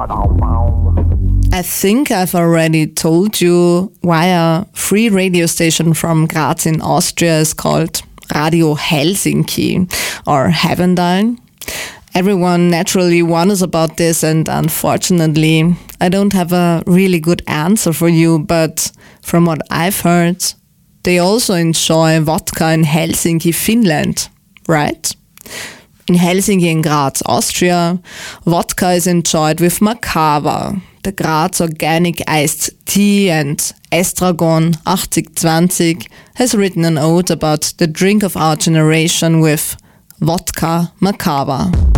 I think I've already told you why a free radio station from Graz in Austria is called Radio Helsinki, or haven't I? Everyone naturally wonders about this, and unfortunately, I don't have a really good answer for you, but from what I've heard, they also enjoy vodka in Helsinki, Finland, right? In Helsinki and Graz, Austria, vodka is enjoyed with Makava, the Graz organic iced tea, and Estragon 8020 has written an ode about the drink of our generation with Vodka Makava.